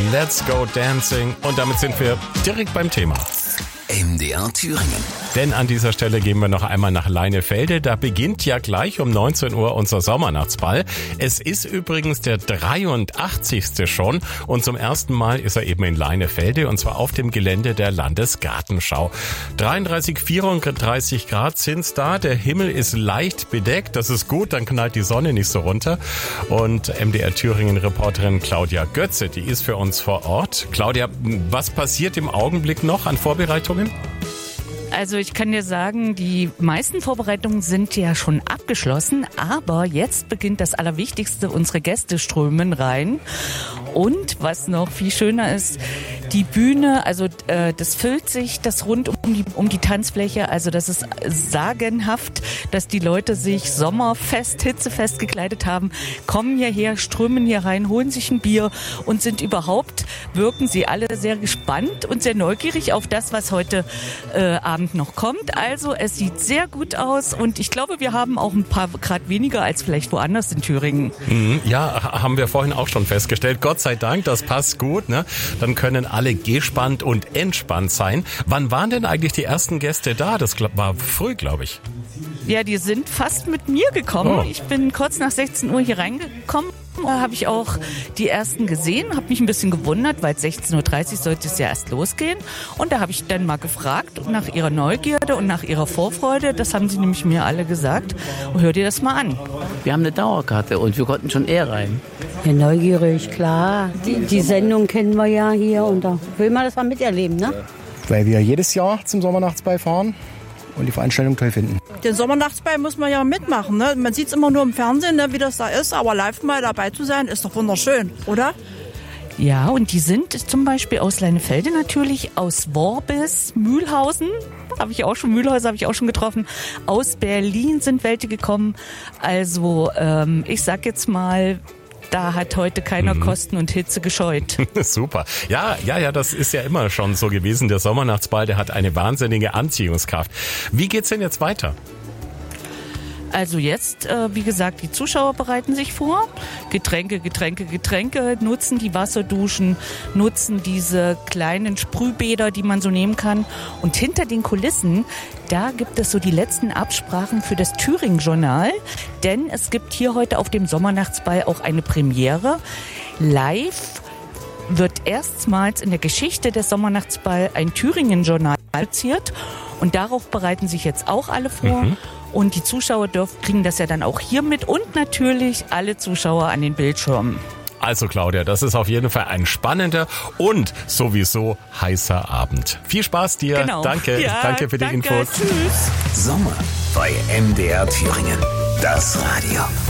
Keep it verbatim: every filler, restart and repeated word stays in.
Let's Go Dancing. Und damit sind wir direkt beim Thema. M D R Thüringen. Denn an dieser Stelle gehen wir noch einmal nach Leinefelde. Da beginnt ja gleich um neunzehn Uhr unser Sommernachtsball. Es ist übrigens der dreiundachtzigste schon und zum ersten Mal ist er eben in Leinefelde und zwar auf dem Gelände der Landesgartenschau. dreiunddreißig, vierunddreißig Grad sind's da. Der Himmel ist leicht bedeckt. Das ist gut, dann knallt die Sonne nicht so runter. Und M D R Thüringen-Reporterin Claudia Götze, die ist für uns vor Ort. Claudia, was passiert im Augenblick noch an Vorbereitungen? Also ich kann dir sagen, die meisten Vorbereitungen sind ja schon abgeschlossen, aber jetzt beginnt das Allerwichtigste, unsere Gäste strömen rein. Und was noch viel schöner ist, die Bühne, also äh, das füllt sich das rund um die, um die Tanzfläche, also das ist sagenhaft, dass die Leute sich sommerfest, hitzefest gekleidet haben, kommen hierher, strömen hier rein, holen sich ein Bier und sind überhaupt, wirken sie alle sehr gespannt und sehr neugierig auf das, was heute äh, Abend noch kommt. Also es sieht sehr gut aus und ich glaube, wir haben auch ein paar Grad weniger als vielleicht woanders in Thüringen. Ja, haben wir vorhin auch schon festgestellt. Gott sei Dank, das passt gut, ne? Dann können alle gespannt und entspannt sein. Wann waren denn eigentlich die ersten Gäste da? Das war früh, glaube ich. Ja, die sind fast mit mir gekommen. Oh. Ich bin kurz nach sechzehn Uhr hier reingekommen. Da habe ich auch die ersten gesehen, habe mich ein bisschen gewundert, weil sechzehn Uhr dreißig sollte es ja erst losgehen. Und da habe ich dann mal gefragt nach ihrer Neugierde und nach ihrer Vorfreude. Das haben sie nämlich mir alle gesagt. Und hör dir das mal an. Wir haben eine Dauerkarte und wir konnten schon eher rein. Ja, neugierig, klar. Die, die Sendung kennen wir ja hier und da will man das mal miterleben, ne? Weil wir jedes Jahr zum Sommernachtsball fahren und die Veranstaltung toll finden. Den Sommernachtsball muss man ja mitmachen, ne? Man sieht es immer nur im Fernsehen, ne, wie das da ist, aber live mal dabei zu sein, ist doch wunderschön, oder? Ja, und die sind zum Beispiel aus Leinefelde natürlich, aus Worbis, Mühlhausen, habe ich auch schon, Mühlhäuser habe ich auch schon getroffen, aus Berlin sind welche gekommen. Also ähm, ich sag jetzt mal, da hat heute keiner mhm. Kosten und Hitze gescheut. Super. Ja, ja, ja, das ist ja immer schon so gewesen. Der Sommernachtsball, der hat eine wahnsinnige Anziehungskraft. Wie geht's denn jetzt weiter? Also jetzt, äh, wie gesagt, die Zuschauer bereiten sich vor. Getränke, Getränke, Getränke, nutzen die Wasserduschen, nutzen diese kleinen Sprühbäder, die man so nehmen kann. Und hinter den Kulissen, da gibt es so die letzten Absprachen für das Thüringen-Journal. Denn es gibt hier heute auf dem Sommernachtsball auch eine Premiere. Live wird erstmals in der Geschichte des Sommernachtsball ein Thüringen-Journal produziert. Und darauf bereiten sich jetzt auch alle vor. Mhm. Und die Zuschauer dürfen, kriegen das ja dann auch hier mit und natürlich alle Zuschauer an den Bildschirmen. Also Claudia, das ist auf jeden Fall ein spannender und sowieso heißer Abend. Viel Spaß dir. Genau. Danke. Ja, danke für die danke. Infos. Tschüss. Sommer bei M D R Thüringen. Das Radio.